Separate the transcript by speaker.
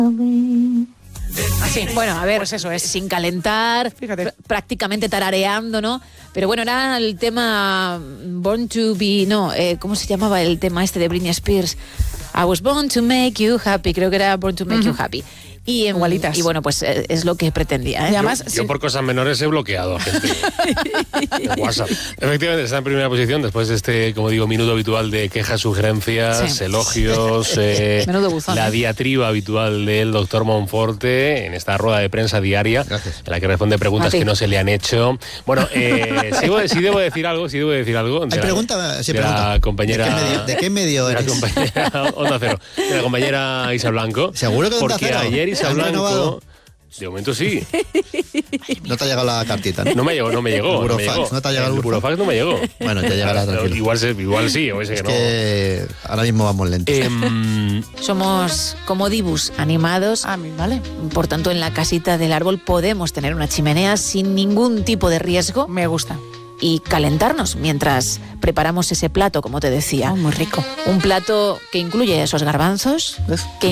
Speaker 1: Sí, bueno, a ver,
Speaker 2: pues eso es.
Speaker 1: sin calentar,
Speaker 2: Fíjate.
Speaker 1: prácticamente tarareando, ¿no? Pero bueno, era el tema Born to Be, no, ¿cómo se llamaba el tema este de Britney Spears? I was born to make you happy, creo que era Born to make you happy. Y,
Speaker 2: Igualitas.
Speaker 1: y bueno, pues es lo que pretendía, ¿eh?
Speaker 2: Y además,
Speaker 3: Yo por cosas menores he bloqueado a gente en WhatsApp. Efectivamente, está en primera posición después de este, como digo, minuto habitual de quejas, sugerencias,
Speaker 1: Sí.
Speaker 3: elogios,
Speaker 1: Menudo buzón,
Speaker 3: la
Speaker 1: ¿eh?
Speaker 3: diatriba habitual del doctor Monforte en esta rueda de prensa diaria,
Speaker 4: Gracias.
Speaker 3: en la que responde preguntas
Speaker 1: A ti.
Speaker 3: que no se le han hecho. Bueno, sí debo decir algo.
Speaker 4: Hay pregunta, sí,
Speaker 3: de
Speaker 4: pregunta.
Speaker 3: la compañera...
Speaker 4: ¿De qué medio
Speaker 3: de la
Speaker 4: eres?
Speaker 3: compañera Onda Cero, de la compañera Isa Blanco.
Speaker 4: ¿Seguro que de Onda
Speaker 3: Porque
Speaker 4: Cero?
Speaker 3: ayer Isa
Speaker 4: ¿Han
Speaker 3: Blanco...
Speaker 4: renovado?
Speaker 3: De momento sí.
Speaker 4: No te ha llegado la cartita, ¿no?
Speaker 3: No me llegó.
Speaker 4: El
Speaker 3: no me
Speaker 4: burofax,
Speaker 3: llegó.
Speaker 4: ¿no te ha llegado el
Speaker 3: El burofax no me llegó.
Speaker 4: Bueno, te llegará tranquilo.
Speaker 3: Igual sí, o ese
Speaker 4: Es
Speaker 3: que no.
Speaker 4: que ahora mismo vamos lentos.
Speaker 1: Somos como dibus animados.
Speaker 2: a mí, vale.
Speaker 1: Por tanto, en la casita del árbol podemos tener una chimenea sin ningún tipo de riesgo
Speaker 2: Me gusta.
Speaker 1: y calentarnos mientras preparamos ese plato, como te decía.
Speaker 2: Muy rico.
Speaker 1: Un plato que incluye esos garbanzos, que